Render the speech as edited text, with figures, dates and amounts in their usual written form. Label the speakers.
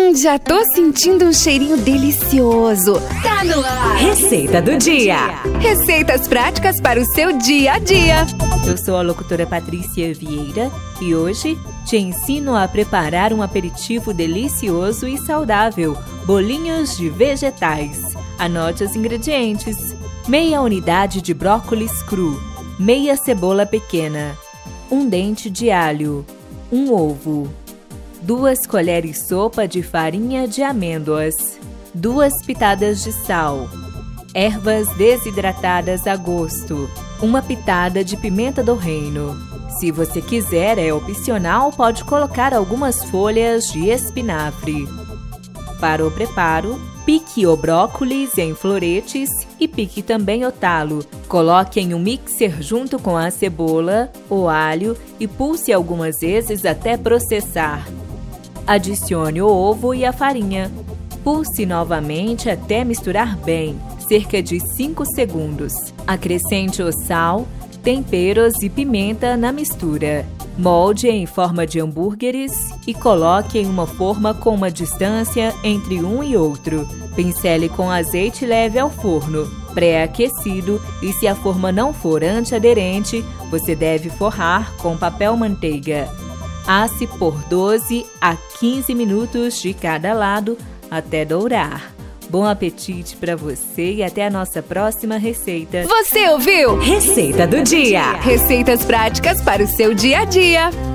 Speaker 1: Já tô sentindo um cheirinho delicioso. Tá no ar!
Speaker 2: Receita do dia.
Speaker 1: Receitas práticas para o seu dia a dia.
Speaker 2: Eu sou a locutora Patrícia Vieira e hoje te ensino a preparar um aperitivo delicioso e saudável, bolinhos de vegetais. Anote os ingredientes: meia unidade de brócolis cru, meia cebola pequena, um dente de alho, um ovo, 2 colheres sopa de farinha de amêndoas, 2 pitadas de sal, ervas desidratadas a gosto, uma pitada de pimenta do reino. Se você quiser, é opcional, pode colocar algumas folhas de espinafre. Para o preparo, pique o brócolis em floretes e pique também o talo. Coloque em um mixer junto com a cebola, o alho e pulse algumas vezes até processar. Adicione o ovo e a farinha. Pulse novamente até misturar bem, cerca de 5 segundos. Acrescente o sal, temperos e pimenta na mistura. Molde em forma de hambúrgueres e coloque em uma forma com uma distância entre um e outro. Pincele com azeite leve ao forno, pré-aquecido, e se a forma não for antiaderente, você deve forrar com papel manteiga. Asse por 12 a 15 minutos de cada lado até dourar. Bom apetite para você e até a nossa próxima receita.
Speaker 1: Você ouviu?
Speaker 2: Receita do dia.
Speaker 1: Receitas práticas para o seu dia a dia.